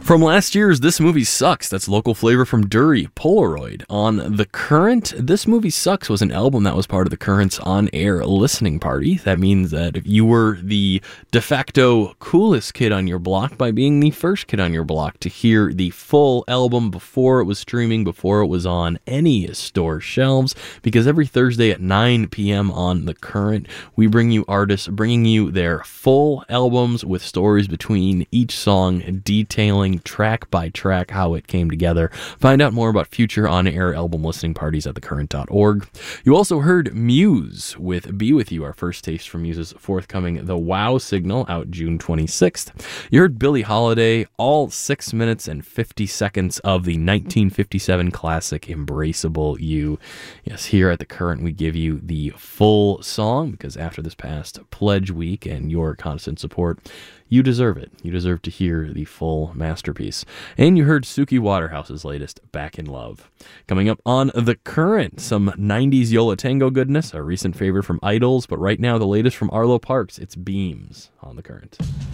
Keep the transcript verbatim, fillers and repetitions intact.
From last year's This Movie Sucks, that's local flavor from Dury, Polaroid. On The Current, This Movie Sucks was an album that was part of The Current's on-air listening party. That means that if you were the de facto coolest kid on your block by being the first kid on your block to hear the full album before it was streaming, before it was on any store shelves, because every Thursday at nine p.m. on The Current, we bring you artists bringing you their full albums with stories between each song, detailing track by track how it came together. Find out more about future on-air album listening parties at the current dot org. You also heard Muse with Be With You, our first taste from Muse's forthcoming The Wow Signal, out June twenty-sixth. You heard Billie Holiday, all six minutes and fifty seconds of the nineteen fifty-seven classic Embraceable You. Yes, here at The Current we give you the full song, because after this past Pledge Week and your constant support, you deserve it. You deserve to hear the full masterpiece. And you heard Suki Waterhouse's latest, Back in Love. Coming up on The Current, some nineties Yola Tango goodness, a recent favorite from Idols, but right now the latest from Arlo Parks. It's Beams on The Current.